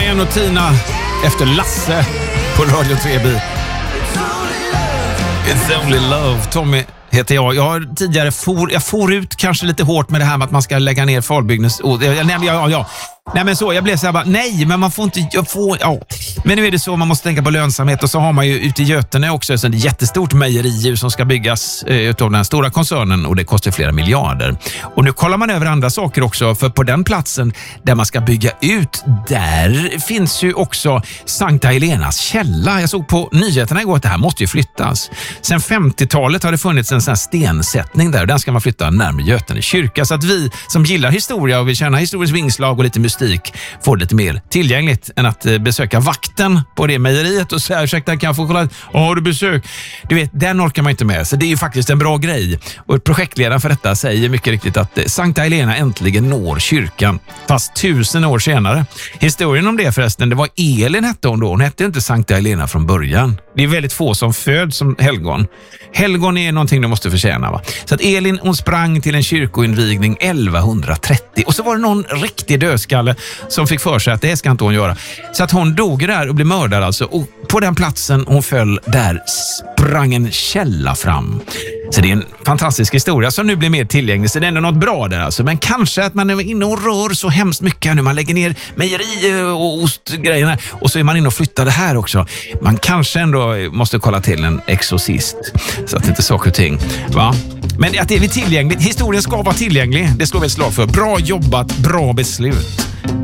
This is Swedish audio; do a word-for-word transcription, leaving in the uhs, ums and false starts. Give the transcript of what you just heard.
Sten och Tina efter Lasse på Radio tre B. It's only love. Tommy heter jag. Jag har tidigare for, jag for ut kanske lite hårt med det här med att man ska lägga ner Falbyggnens... Oh, jag, jag, ja, ja. Nej men så, jag blev så här bara, nej men man får inte, jag får, ja. Men nu är det så, man måste tänka på lönsamhet och så har man ju ute i Götene också ett jättestort mejeri som ska byggas eh, utav den stora koncernen och det kostar flera miljarder. Och nu kollar man över andra saker också, för på den platsen där man ska bygga ut, där finns ju också Sankta Helenas källa. Jag såg på nyheterna igår att det här måste ju flyttas. Sen femtiotalet har det funnits en sån här stensättning där och den ska man flytta närmare Götene kyrka, så att vi som gillar historia och vill känna historisk vingslag och lite mystik får lite mer tillgängligt än att besöka vakten på det mejeriet och säga, ursäkta, kan jag få kolla? Ja, har du besök? Du vet, den orkar man inte med. Så det är ju faktiskt en bra grej. Och projektledaren för detta säger mycket riktigt att Sankta Helena äntligen når kyrkan, fast tusen år senare. Historien om det förresten, det var Elin hette hon då. Hon hette inte Sankta Helena från början. Det är väldigt få som föds som helgon. Helgon är någonting du måste förtjäna, va? Så att Elin, hon sprang till en kyrkoinvigning elvahundratrettio och så var det någon riktig dödskalle som fick för sig att det ska inte hon göra. Så att hon dog där och blev mördad alltså. Och på den platsen hon föll, där sprang en källa fram. Så det är en fantastisk historia som nu blir mer tillgänglig. Så det är ändå något bra där alltså. Men kanske att man är inne och rör så hemskt mycket nu. Man lägger ner mejeri och ostgrejerna och så är man inne och flyttar det här också. Man kanske ändå måste kolla till en exorcist så att det inte saker och ting, va? Men att det är tillgängligt. Historien ska vara tillgänglig. Det slår vi ett slag för. Bra jobbat, bra beslut.